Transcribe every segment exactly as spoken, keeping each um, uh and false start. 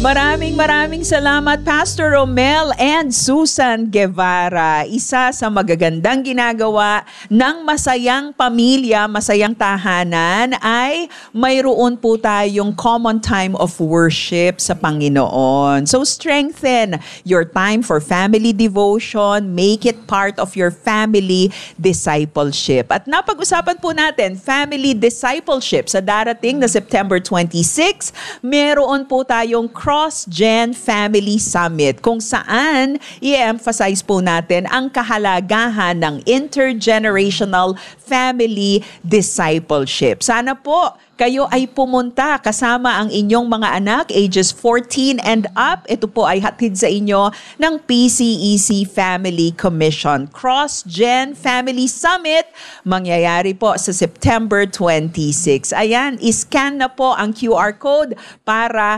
Maraming maraming salamat Pastor Romel and Susan Guevara. Isa sa magagandang ginagawa ng masayang pamilya, masayang tahanan ay mayroon po tayong common time of worship sa Panginoon. So strengthen your time for family devotion, make it part of your family discipleship. At napag-usapan po natin family discipleship sa darating na September twenty-six. Meron po tayong Cross-Gen Family Summit kung saan i-emphasize po natin ang kahalagahan ng intergenerational family discipleship. Sana po kayo ay pumunta kasama ang inyong mga anak ages fourteen and up. Ito po ay hatid sa inyo ng P C E C Family Commission. Cross-Gen Family Summit mangyayari po sa September twenty-six. Ayan, iscan na po ang Q R code para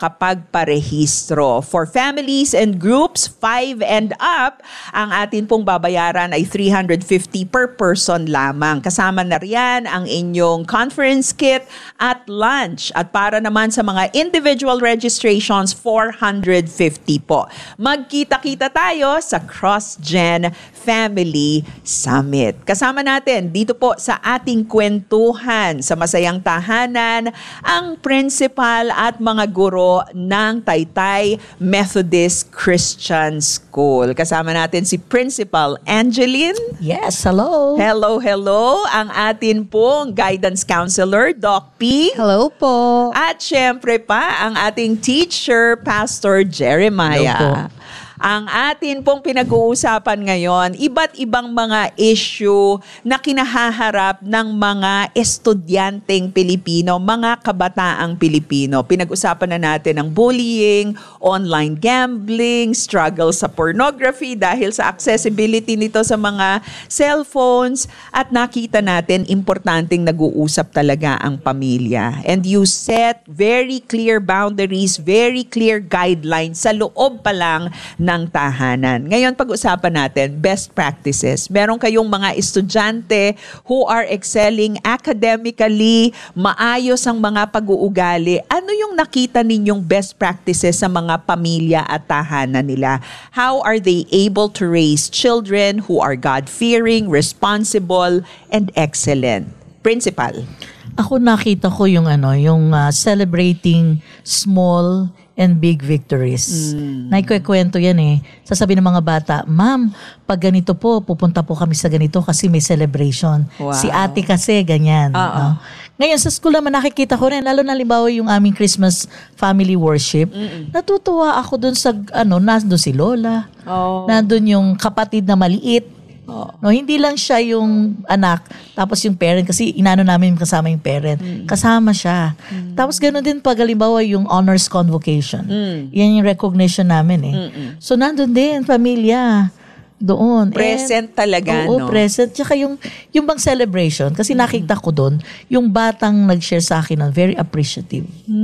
makapagparehistro. For families and groups five and up, ang atin pong babayaran ay three hundred fifty per person lamang. Kasama na riyan ang inyong conference kit at lunch. At para naman sa mga individual registrations, four hundred fifty po. Magkita-kita tayo sa Cross-Gen Family Summit. Kasama natin dito po sa ating kwentuhan sa Masayang Tahanan ang principal at mga guro ng Taytay Methodist Christian School. Kasama natin si Principal Angeline. Yes, hello. Hello, hello. Ang atin pong guidance counselor, Doc P. Hello po. At syempre pa, ang ating teacher, Pastor Jeremiah. Hello po. Ang atin pong pinag-uusapan ngayon, iba't ibang mga issue na kinahaharap ng mga estudyanteng Pilipino, mga kabataang Pilipino. Pinag-usapan na natin ang bullying, online gambling, struggle sa pornography dahil sa accessibility nito sa mga cellphones, at nakita natin importanteng nag-uusap talaga ang pamilya. And you set very clear boundaries, very clear guidelines sa loob pa lang ng tahanan. Ngayon, pag-usapan natin, best practices. Meron kayong mga estudyante who are excelling academically, maayos ang mga pag-uugali. Ano yung nakita ninyong best practices sa mga pamilya at tahanan nila? How are they able to raise children who are God-fearing, responsible, and excellent? Principal. Ako nakita ko yung ano, yung uh, celebrating small and big victories. Mm. Naikukwento yan eh. Sasabihin ng mga bata, Ma'am, pag ganito po, pupunta po kami sa ganito kasi may celebration. Wow. Si ate kasi, ganyan. No? Ngayon, sa school naman nakikita ko rin, lalo na limbawa yung aming Christmas family worship, Mm-mm. natutuwa ako dun sa, ano, nandun si Lola, oh. nandun yung kapatid na maliit, Oh. No, hindi lang siya yung anak, tapos yung parent, kasi inano namin kasama yung parent. Mm. Kasama siya. Mm. Tapos ganoon din pag halimbawa yung honors convocation. Mm. Yan yung recognition namin eh. Mm-mm. So nandun din, pamilya. Doon. Present And, talaga, oo, no? present. Tsaka yung, yung bang celebration, kasi mm. nakita ko doon, yung batang nag-share sa akin, very appreciative.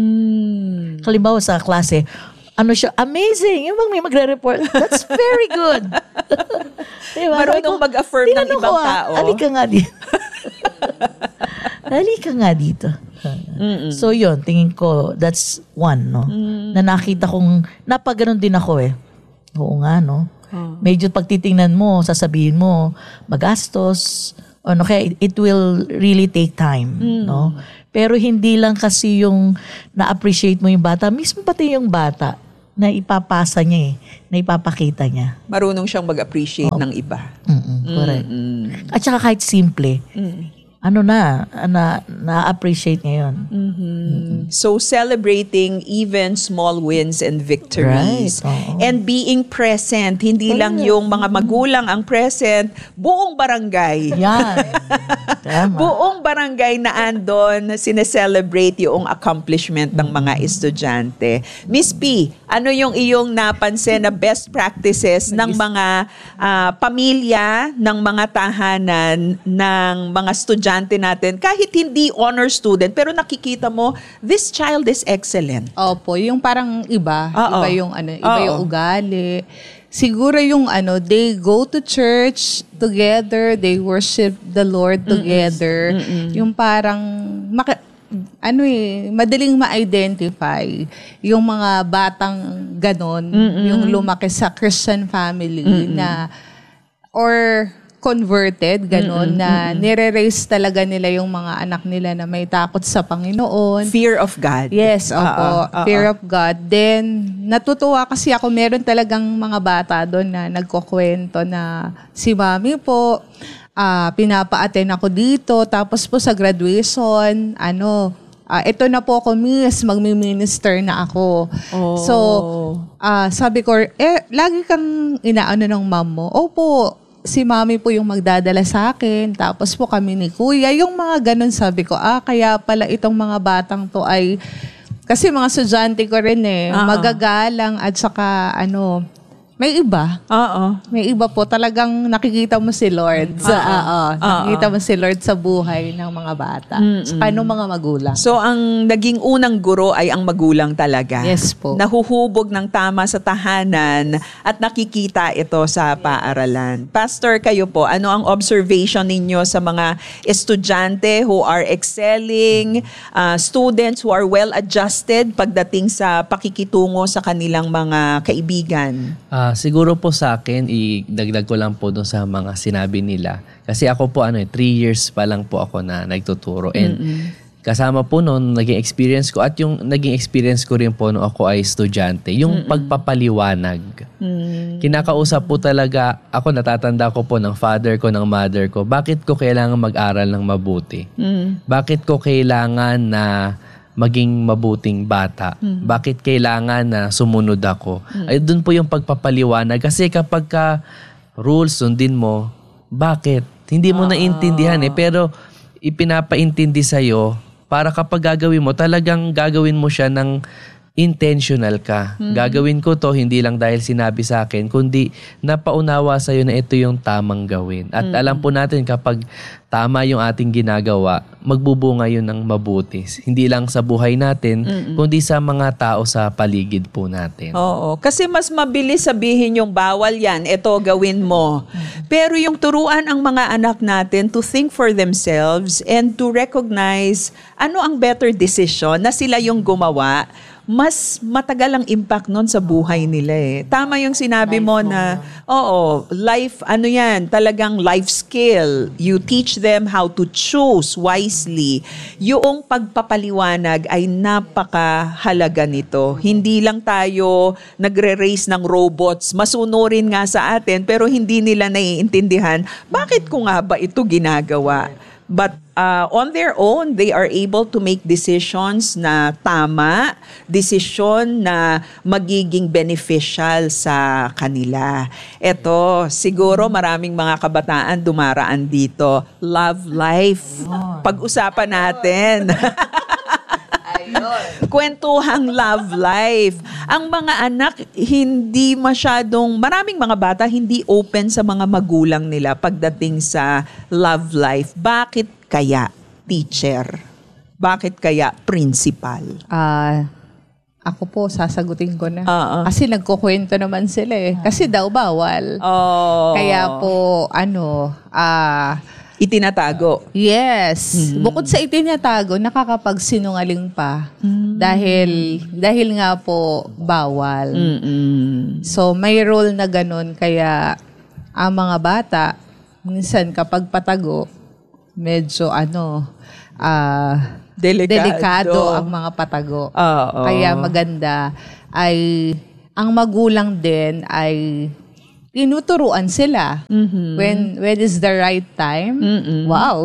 Mm. Halimbawa sa klase, ano siya, amazing. Yung bang may magre-report, that's very good. Diba? Marunong mag-affirm ng ibang ko, tao. Halika nga dito. Halika nga dito. Mm-mm. So yun, tingin ko, that's one, no? Mm. Na nakita kong, napaganon din ako eh. Oo nga, no? Oh. Medyo pagtitingnan mo, sasabihin mo, magastos, ano, kaya it, it will really take time, mm. no? Pero hindi lang kasi yung na-appreciate mo yung bata, mismo pati yung bata, na ipapasa niya eh, na ipapakita niya. Marunong siyang mag-appreciate oh. ng iba. Mm-mm, correct. Mm-mm. At saka kahit simple, mm. ano na, na, na-appreciate niya yun. Mm-hmm. Mm-hmm. So, celebrating even small wins and victories. Right. Oh. And being present. Hindi oh. lang yung mga magulang ang present, buong barangay. Yan. Buong barangay na andon, sineselebrate yung accomplishment ng mga estudyante. Miss P, ano yung iyong napansin na best practices ng mga uh, pamilya, ng mga tahanan, ng mga estudyante natin, kahit hindi honor student, pero nakikita mo, this child is excellent. Opo, yung parang iba. Uh-oh. Iba yung ano, iba Uh-oh. yung ugali. Siguro yung ano, they go to church together, they worship the Lord together. Mm-mm. Mm-mm. Yung parang, maka, ano eh, madaling ma-identify yung mga batang ganon, Mm-mm. yung lumaki sa Christian family Mm-mm. na, or converted, ganon, na nire-raise talaga nila yung mga anak nila na may takot sa Panginoon. Fear of God. Yes, opo. Oo, oo. Fear of God. Then, natutuwa kasi ako, meron talagang mga bata doon na nagkukwento na si mami po, ah, pinapa-attend ako dito. Tapos po sa graduation, ano, ah, ito na po ako, miss, magmi-minister na ako. Oh. So, ah, sabi ko, eh, lagi kang inaano ng mom mo. Opo, si mami po yung magdadala sa akin, tapos po kami ni kuya, yung mga ganun, sabi ko, ah, kaya pala itong mga batang to ay, kasi mga estudyante ko rin eh, Uh-huh. magagalang at saka ano, may iba. Oo. May iba po, talagang nakikita mo si Lord. Sa, oo, nakikita mo si Lord sa buhay ng mga bata. Sa paano mga magulang. So, ang naging unang guro ay ang magulang talaga. Yes po. Nahuhubog ng tama sa tahanan at nakikita ito sa paaralan. Pastor, kayo po, ano ang observation ninyo sa mga estudyante who are excelling, uh, students who are well-adjusted pagdating sa pakikitungo sa kanilang mga kaibigan? Ah, siguro po sa akin, idagdag ko lang po doon sa mga sinabi nila. Kasi ako po, ano eh, three years pa lang po ako na nagtuturo. And kasama po noon, naging experience ko, at yung naging experience ko rin po nung ako ay estudyante, yung pagpapaliwanag. Mm. Kinakausap po talaga, ako natatanda ko po ng father ko, ng mother ko, bakit ko kailangan mag-aral ng mabuti? Mm. Bakit ko kailangan na maging mabuting bata? Mm. Bakit kailangan na sumunod ako? Ay doon po yung pagpapaliwanag. Kasi kapag ka rules sundin mo, bakit? Hindi mo naintindihan eh. Pero ipinapaintindi sa'yo para kapag gagawin mo, talagang gagawin mo siya ng intentional ka. Mm-hmm. Gagawin ko to hindi lang dahil sinabi sa akin, kundi napaunawa sa'yo na ito yung tamang gawin. At Mm-hmm. alam po natin kapag tama yung ating ginagawa, magbubunga yun ng mabuti. Hindi lang sa buhay natin, Mm-mm. kundi sa mga tao sa paligid po natin. Oo. Kasi mas mabilis sabihin yung bawal yan, ito gawin mo. Pero yung turuan ang mga anak natin to think for themselves and to recognize ano ang better decision na sila yung gumawa, mas matagal ang impact nun sa buhay nila eh. Tama yung sinabi mo na, oo, life, ano yan, talagang life skill. You teach them how to choose wisely. Yung pagpapaliwanag ay napakahalaga nito. Hindi lang tayo nagre-race ng robots, masunurin nga sa atin, pero hindi nila naiintindihan, bakit ko nga ba ito ginagawa? But uh, on their own, they are able to make decisions na tama, decision na magiging beneficial sa kanila. Ito, siguro maraming mga kabataan dumaraan dito. Love life. Pag-usapan natin. Kwentuhang love life. Ang mga anak, hindi masyadong, maraming mga bata hindi open sa mga magulang nila pagdating sa love life. Bakit kaya, teacher? Bakit kaya, principal? Ah, ako po, sasagutin ko na. Oo. Kasi nagkukwento naman sila eh. Kasi daw bawal. Oh, Kaya po, ano, ah, itinatago. yes. Bukod sa itinatago, nakakapagsinungaling pa. Dahil, dahil nga po, bawal. Mm-mm. So, may role na ganun. Kaya, ang mga bata, minsan kapag patago, medyo ano, ah, Delikado. delikado ang mga patago. Oo. Kaya maganda ay, ang magulang din ay tinuturuan sila. Mhm. When when is the right time? Mm-mm. Wow.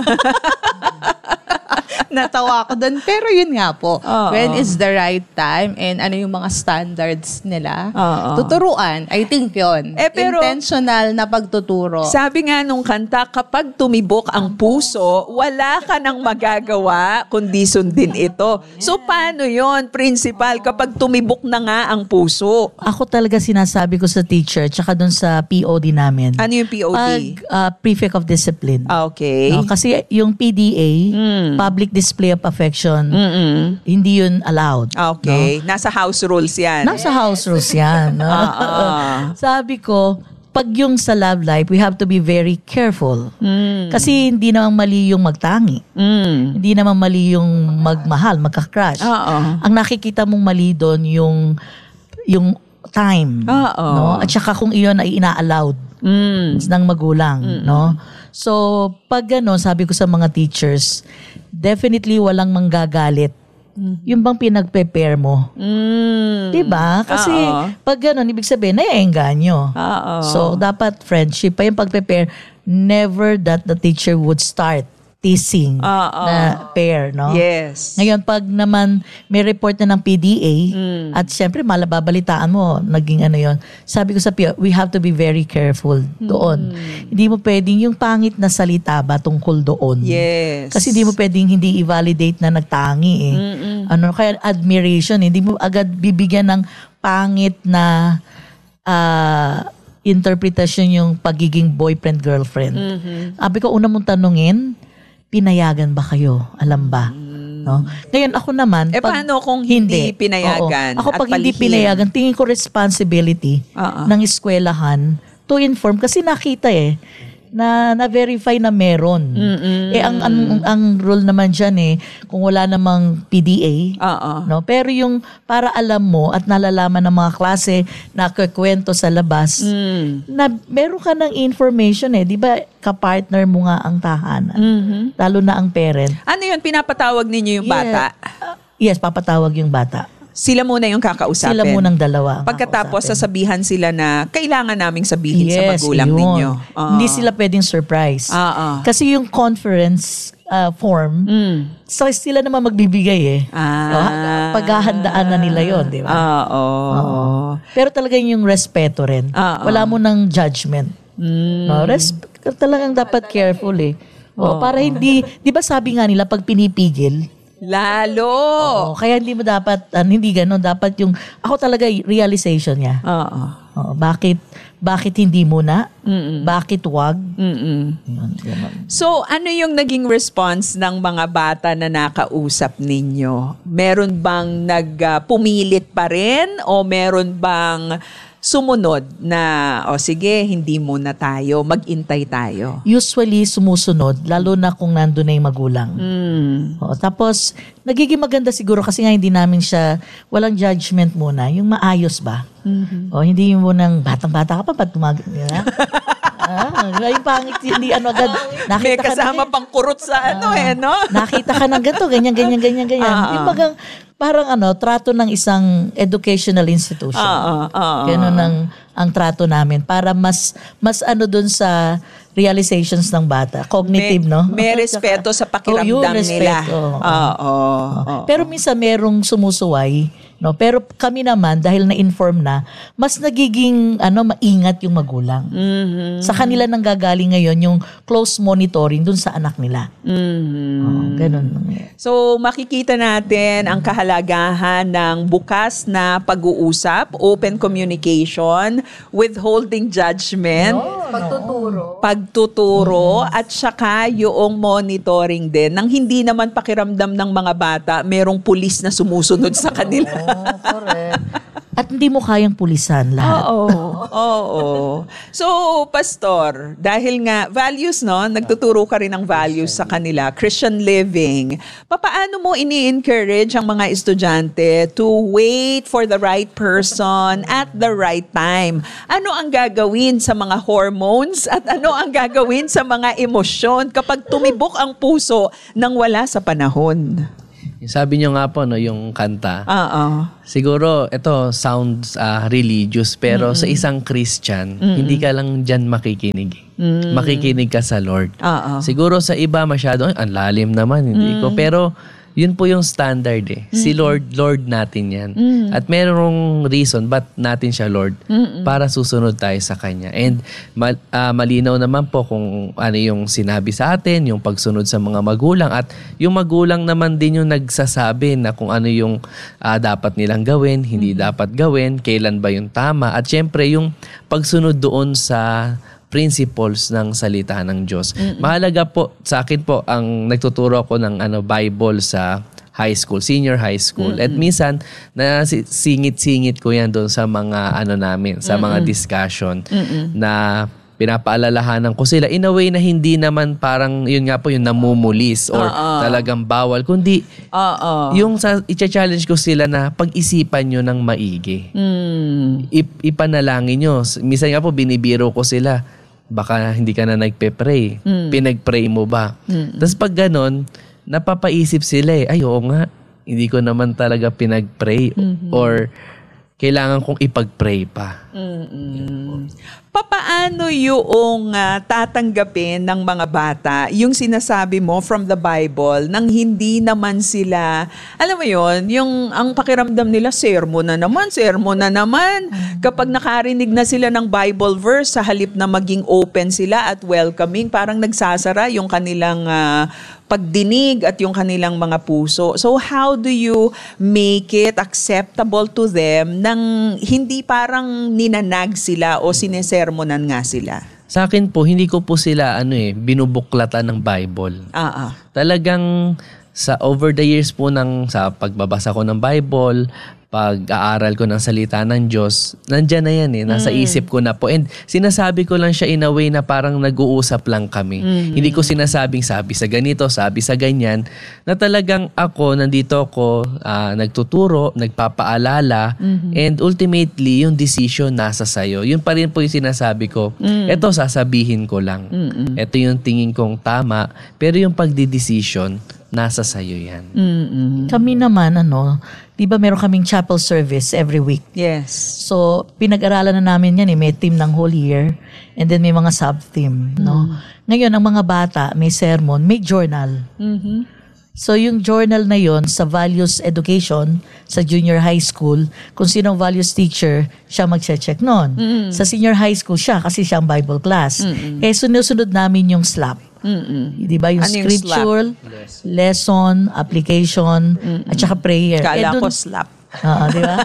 Natawa ko doon. Pero yun nga po. Oo. When is the right time and ano yung mga standards nila? Oo. Tuturuan. I think yun. Eh, pero- Intentional na pagtuturo. Sabi nga nung kanta, kapag tumibok ang puso, wala ka nang magagawa kundi sundin ito. So paano yon, principal, kapag tumibok na nga ang puso? Ako talaga sinasabi ko sa teacher tsaka dun sa P O D namin. Ano yung P O D? Pag uh, Prefect of Discipline. Ah, okay. No, kasi yung P D A, Mm. Public Display of Affection, Mm-mm. hindi yun allowed. Ah, okay. Nasa house rules yan. Nasa house rules yan. No? Ah, ah. Sabi ko, pag yung sa love life, we have to be very careful. Mm. Kasi hindi naman mali yung magtangi. Mm. Hindi naman mali yung magmahal, magka-crush. Oo. Ang nakikita mong mali doon yung yung time. Oo. No? At saka kung iyon ay ina-allowed Mm. ng magulang. No? So, pag gano'n, sabi ko sa mga teachers, definitely walang manggagalit. Yung bang pinag-prepare mo. Mm. Diba? Kasi Oo. pag gano'n, ibig sabihin, naiengganyo. Oo. So, dapat friendship pa yung pag-prepare. Never that the teacher would start teasing Oo. na pair, no? Yes. Ngayon, pag naman may report na ng P D A, Mm. at syempre, malababalitaan mo, naging ano yon. Sabi ko sa P O, we have to be very careful doon. Mm. Hindi mo pwedeng yung pangit na salita ba tungkol doon. Yes. Kasi hindi mo pwedeng hindi i-validate na nagtangi eh. Mm-mm. Ano, kaya admiration, hindi mo agad bibigyan ng pangit na ah, interpretation yung pagiging boyfriend-girlfriend. Mhm. Sabi ko, una mong tanungin, pinayagan ba kayo? Alam ba? No? Ngayon ako naman, Eh, pag paano kung hindi pinayagan Oo. Ako at pag hindi palihim? pinayagan, tingin ko responsibility Oo. ng eskwelahan to inform kasi nakita eh na na-verify na meron. Mm-mm. Eh ang, ang ang rule naman diyan eh kung wala namang P D A, Oo. no? Pero yung para alam mo at nalalaman ng mga klase na kwento sa labas Mm. na meron ka ng information eh, 'di ba? Ka-partner mo nga ang tahanan. Mhm. Lalo na ang parent. Ano yun? Pinapatawag ninyo yung Yeah. bata? Uh, yes, papatawag yung bata. Sila muna yung kakausapin. Sila munang dalawa. ang Pagkatapos kakausapin. sasabihan sila na kailangan naming sabihin sa Yes, magulang yun. ninyo. Oo. Hindi sila pwedeng surprise. Oo. Kasi yung conference uh, form, Mm. sa sila naman magbibigay eh. Ah. No? Paghahandaan na nila yon, di ba? Ah, oo. Oo. Pero talaga yung respeto rin. Oo. Wala mo ng judgment. Mm. No? Res- talagang dapat careful eh. O, para hindi, di ba sabi nga nila, pag pinipigil, Lalo. oh, kaya hindi mo dapat, ah, hindi ganun, dapat yung, ako talaga, realization niya. Oo. Oh, bakit, bakit hindi muna? Mm-mm. Bakit wag? Mm-mm. Yun, ganun. So, ano yung naging response ng mga bata na nakausap ninyo? Meron bang nagpumilit pa rin o meron bang sumunod na, o sige, hindi muna tayo, mag-intay tayo? Usually, sumusunod, lalo na kung nandun na yung magulang. Mm. O, tapos, nagiging maganda siguro kasi nga hindi namin siya, walang judgment muna, yung maayos ba? Mhm. O, hindi yung munang batang-bata ka pa, ba't tumag... Yeah? ah, yung pangit, hindi ano agad. Nakita May ka na kasama ganyan. pang kurot sa ano eh, no? Nakita ka ng ganito, ganyan, ganyan, ganyan, ganyan. Ah, Yung ah. bagang, parang ano, trato ng isang educational institution. Oo, oo. Ganun ang, ang trato namin para mas, mas ano dun sa realizations ng bata. Cognitive, May, no? may respeto sa Oh, pakiramdam yun, nila. respeto. Oo. oo. Pero minsan merong sumusuway, no? Pero kami naman dahil na-inform na, mas nagiging ano maingat yung magulang. Mhm. Sa kanila nang gagaling ngayon yung close monitoring dun sa anak nila. Mhm. Oh, ganun. So, makikita natin ang kahalagahan ng bukas na pag-uusap, open communication, withholding judgment, Pagtuturo. pagtuturo, at saka yung monitoring din. Nang hindi naman pakiramdam ng mga bata, merong pulis na sumusunod sa kanila. Oh, correct. At hindi mo kayang pulisan lahat. Oo. Oo. So, Pastor, dahil nga values, no? Nagtuturo ka rin ng values sa kanila, Christian living. Papaano mo ini-encourage ang mga estudyante to wait for the right person at the right time? Ano ang gagawin sa mga hormones at ano ang gagawin sa mga emosyon kapag tumibok ang puso nang wala sa panahon? Yung sabi niyo nga po, no, yung kanta. Oo. Siguro, ito sounds ah, religious, pero sa isang Christian, hindi ka lang dyan makikinig. Makikinig ka sa Lord. Oo. Siguro sa iba masyado, "Ay, ang lalim naman, hindi ko. Pero yun po yung standard eh. Si Lord, Lord natin yan. At merong reason ba't natin siya Lord para susunod tayo sa Kanya. And mal- ah, malinaw naman po kung ano yung sinabi sa atin, yung pagsunod sa mga magulang. At yung magulang naman din yung nagsasabi na kung ano yung ah, dapat nilang gawin, hindi dapat gawin, kailan ba yung tama. At syempre yung pagsunod doon sa principles ng salita ng Diyos. Mahalaga po sa akin po ang nagtuturo ako ng ano Bible sa high school, senior high school. Mm-hmm. At minsan, na singit-singit ko yan doon sa mga ano namin, sa mm-hmm. mga discussion mm-hmm. na pinapaalalahanan ko sila in a way na hindi naman parang yun nga po yung namumulis or uh-uh. talagang bawal, kundi uh-uh. yung sa, i-challenge ko sila na pag-isipan nyo ng maigi. Mm. Ip, ipanalangin nyo. Minsan nga po binibiro ko sila, baka hindi ka na nagpe-pray. Mm. Pinag-pray mo ba? Mm. Tapos pag ganon, napapaisip sila eh, ay oo nga, hindi ko naman talaga pinag-pray mm-hmm. or kailangan kong ipag-pray pa. Mm-mm. Papaano yung uh, tatanggapin ng mga bata yung sinasabi mo from the Bible nang hindi naman sila, alam mo yon, yung ang pakiramdam nila, sermon na naman, sermon na naman. Kapag nakarinig na sila ng Bible verse, sa halip na maging open sila at welcoming, parang nagsasara yung kanilang uh, pagdinig at yung kanilang mga puso. So how do you make it acceptable to them nang hindi parang ninanag sila o sinesermonan nga sila? Sa akin po, hindi ko po sila ano eh, binubuklatan ng Bible. Ah, ah. Talagang sa over the years po ng sa pagbabasa ko ng Bible, pag-aaral ko ng salita ng Diyos, nandyan na yan eh, nasa mm. isip ko na po. And sinasabi ko lang siya in a way na parang nag-uusap lang kami. Mm-hmm. Hindi ko sinasabing sabi sa ganito, sabi sa ganyan, na talagang ako, nandito ako, uh, nagtuturo, nagpapaalala, mm-hmm. and ultimately, yung decision nasa sayo. Yun pa rin po yung sinasabi ko, mm-hmm. eto sasabihin ko lang. Mm-hmm. Eto yung tingin kong tama, pero yung pagdidesisyon, nasa sayo yan. Mm-hmm. Kami naman, ano, di ba meron kaming chapel service every week? Yes. So, pinag-aralan na namin yan eh. May team ng whole year and then may mga sub-team. Mm. No? Ngayon, ang mga bata, may sermon, may journal. Mm-hmm. So, yung journal na yon sa values education, sa junior high school, kung sinong values teacher, siya mag-check nun. Mm-hmm. Sa senior high school, siya kasi siya ang Bible class. Mm-hmm. Eh, sunod-sunod namin yung slap. Mm-mm. Di ba yung ano scripture, yung lesson, application, mm-mm. at saka prayer. Kala eh, dun, ko slap. Oo, di ba?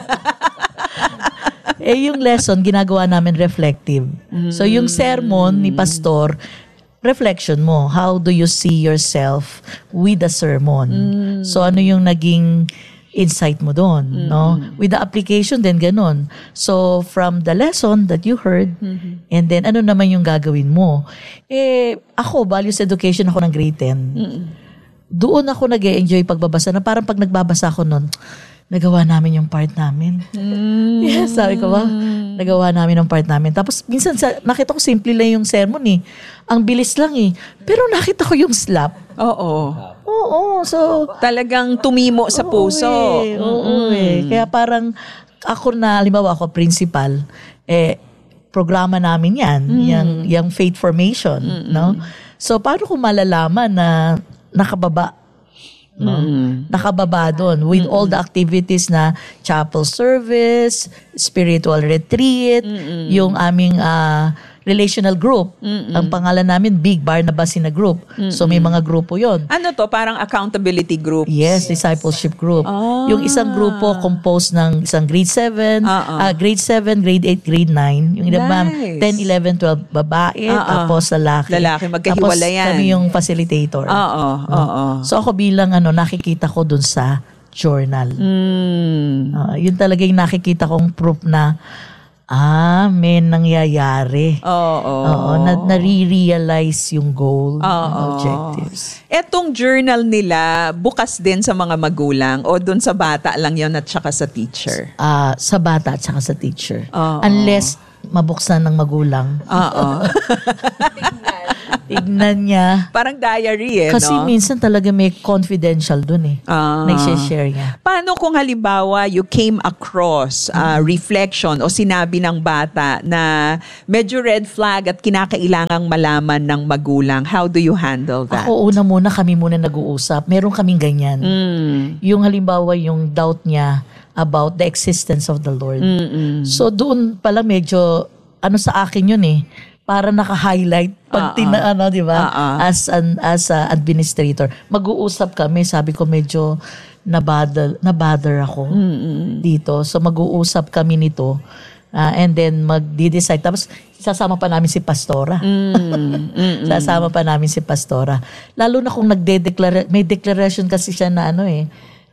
Eh yung lesson, ginagawa namin reflective. Mm-hmm. So yung sermon ni pastor, reflection mo. How do you see yourself with the sermon? Mm-hmm. So ano yung naging insight mo doon, mm-hmm. no? With the application din ganun. So from the lesson that you heard, mm-hmm. and then ano naman yung gagawin mo? Eh ako, values education ako ng grade ten. Mm-hmm. Doon ako nag-e-enjoy pagbabasa na parang pag nagbabasa ako noon, nagawa namin yung part namin. Mm-hmm. Yes, sabi ko ba? Nagawa namin yung part namin. Tapos minsan sa, nakita ko simple lang yung sermon eh. Ang bilis lang eh. Pero nakita ko yung slap. Oo. Oo, so talagang tumimo sa puso. Oo, eh, oo eh. Kaya parang ako na, halimbawa ako principal, eh programa namin 'yan, mm. yung yung faith formation, mm-hmm. no? So paano ko malalaman na nakababa no? Mm. Nakababa doon with mm-hmm. all the activities na chapel service, spiritual retreat, mm-hmm. yung aming uh, relational group. Mm-mm. Ang pangalan namin, Big Barnabas in a Group. Mm-mm. So may mga grupo yon. Ano to? Parang accountability group? Yes, discipleship group. Ah. Yung isang grupo composed ng isang grade seven, uh-uh. uh, grade seven, grade eight, grade nine. Yung nice. ten, eleven, twelve babae, uh-uh. tapos lalaki. Lalaki, magkahiwala yan. Tapos kami yung facilitator. Oo, oo. So ako bilang ano, nakikita ko dun sa journal. Mm. Uh, yun talaga yung nakikita kong proof na ah, may nangyayari. Oo. Oh, oh. na, nare-realize yung goal, oh, yung objectives. Etong journal nila, bukas din sa mga magulang o dun sa bata lang yun at saka sa teacher? Ah, uh, sa bata at saka sa teacher. Oh, Unless mabuksan ng magulang. Oo. Tignan niya. Parang diary eh, Kasi no? minsan talaga may confidential dun eh. Ah. Nag-share niya. Paano kung halimbawa you came across uh, reflection o sinabi ng bata na medyo red flag at kinakailangang malaman ng magulang? How do you handle that? Ako una muna, kami muna nag-uusap. Meron kaming ganyan. Mm. Yung halimbawa yung doubt niya about the existence of the Lord. Mm-mm. So doon pala medyo, ano sa akin yun eh, para naka-highlight pag uh-uh. tina, ano, di ba? Uh-uh. As an as a administrator. Mag-uusap kami, sabi ko medyo nabother, nabother ako mm-hmm. dito. So mag-uusap kami nito. Uh, and then mag-decide. Tapos sasama pa namin si Pastora. Mm-hmm. Sasama pa namin si Pastora. Lalo na kung nagde-declare, may declaration kasi siya na ano eh,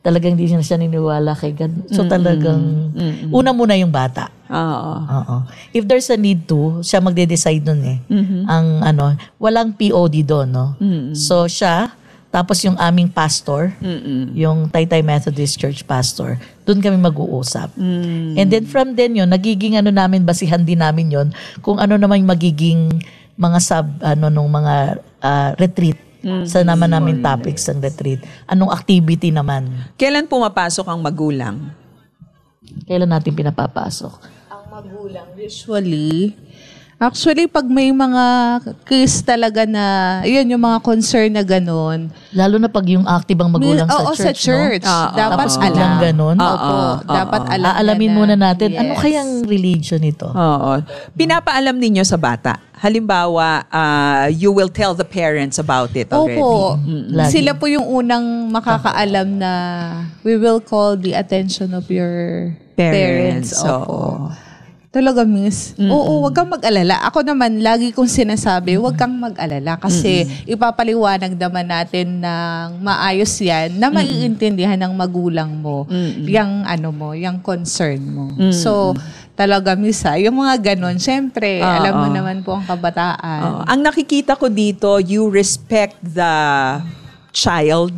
talagang hindi siya niniwala kay God. So talagang, mm-hmm. una muna yung bata. Oo. Oo. If there's a need to, siya magde-decide nun eh. Mm-hmm. Ang ano, walang P O D doon, no? Mm-hmm. So siya, tapos yung aming pastor, Mm-mm. yung Taytay Methodist Church pastor, doon kami mag-uusap. Mm. And then from then yun, nagiging ano namin, basihan din namin yun, kung ano naman magiging mga sub, ano, nung mga uh, retreat. Mm. Sa naman namin topics ng retreat. Anong activity naman? Kailan pumapasok ang magulang? Kailan natin pinapapasok? Ang magulang, usually, actually, pag may mga case talaga na, yun, yung mga concern na ganun. Lalo na pag yung active ang magulang May- sa oo, church, sa church. no? Ah, ah, dapat Tapos alam. biglang ganun. Opo, Ah, ah, dapat ah, alam Aalamin na muna natin, ano yes. kayang religion ito? Oo. Pinapaalam ninyo sa bata. Halimbawa, uh, you will tell the parents about it already. Opo. Lagi. Sila po yung unang makakaalam na we will call the attention of your Parents, parents. Opo. oo. Talaga, miss. Oo, wag kang mag-alala. Ako naman, lagi kong sinasabi, wag kang mag-alala kasi ipapaliwanag naman natin ng maayos yan na maiintindihan ng magulang mo yung ano mo, yung concern mo. So, talaga, miss, ha, yung mga ganon, syempre, Oo. alam mo naman po ang kabataan. Oo. Ang nakikita ko dito, you respect the child,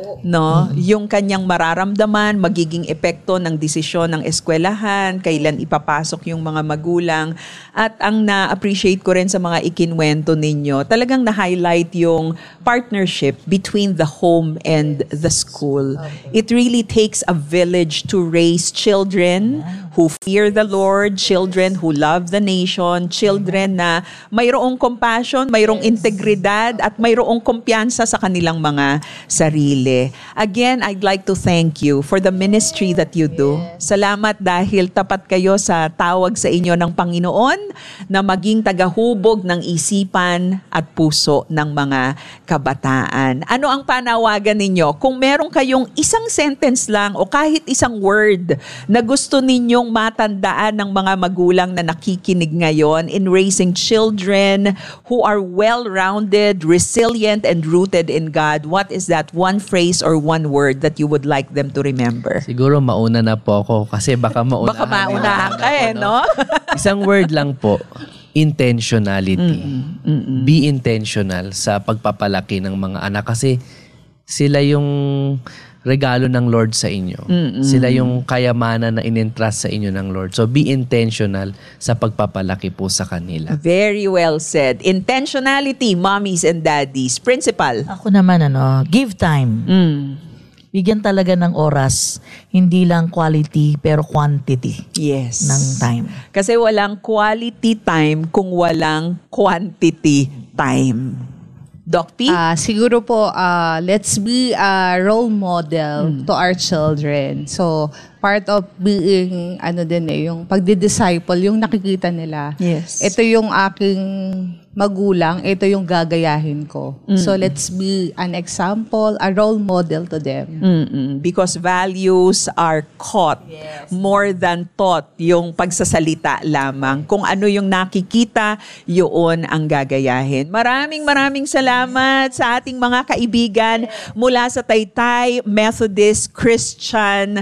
no? Yung kanyang mararamdaman, magiging epekto ng desisyon ng eskwelahan, kailan ipapasok yung mga magulang. At ang na-appreciate ko rin sa mga ikinwento ninyo, talagang na-highlight yung partnership between the home and the school. It really takes a village to raise children who fear the Lord, children who love the nation, children na mayroong compassion, mayroong integridad, at mayroong kumpiyansa sa kanilang mga sarili. Again, I'd like to thank you for the ministry that you do. Salamat dahil tapat kayo sa tawag sa inyo ng Panginoon na maging tagahubog ng isipan at puso ng mga kabataan. Ano ang panawagan ninyo? Kung meron kayong isang sentence lang o kahit isang word na gusto ninyong matandaan ng mga magulang na nakikinig ngayon in raising children who are well-rounded, resilient, and rooted in God, what is that one phrase or one word that you would like them to remember? Siguro mauna na po ako kasi baka maunahan. Baka maunahan ka eh, no? Isang word lang po, intentionality. Mm-mm, mm-mm. Be intentional sa pagpapalaki ng mga anak kasi sila yung regalo ng Lord sa inyo. Mm-mm. Sila yung kayamanan na in-entrust sa inyo ng Lord. So be intentional sa pagpapalaki po sa kanila. Very well said. Intentionality, mommies and daddies. Principal. Ako naman, ano, give time. Mm. Bigyan talaga ng oras, hindi lang quality pero quantity Yes. ng time. Kasi walang quality time kung walang quantity time. Doc P? Ah, siguro po, ah, let's be a role model to our children. So, part of being, ano din eh, yung pagdi-disciple, yung nakikita nila. Yes. Ito yung aking magulang, ito yung gagayahin ko. So, let's be an example, a role model to them. Mm-mm. Because values are caught more than taught, yung pagsasalita lamang. Kung ano yung nakikita, yun ang gagayahin. Maraming maraming salamat sa ating mga kaibigan mula sa Taytay Methodist Christian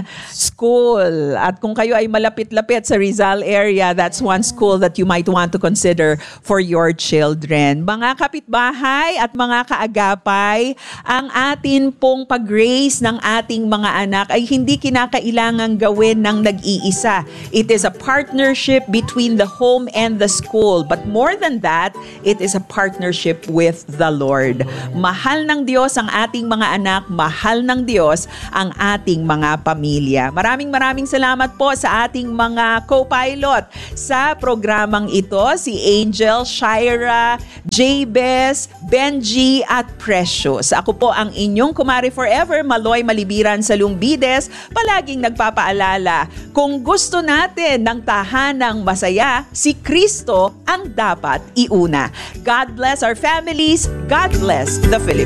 School. At kung kayo ay malapit-lapit sa Rizal area, that's one school that you might want to consider for your children. Mga kapitbahay at mga kaagapay, ang atin pong pag-raise ng ating mga anak ay hindi kinakailangang gawin ng nag-iisa. It is a partnership between the home and the school. But more than that, it is a partnership with the Lord. Mahal ng Diyos ang ating mga anak, mahal ng Diyos ang ating mga pamilya. Maraming maraming salamat po sa ating mga co-pilot sa programang ito, si Angel, Shira, Jabez, Benji at Precious. Ako po ang inyong kumari forever, Maloy Malibiran sa Lumbides, palaging nagpapaalala, kung gusto natin ng tahanang masaya, si Kristo ang dapat iuna. God bless our families. God bless the Philippines.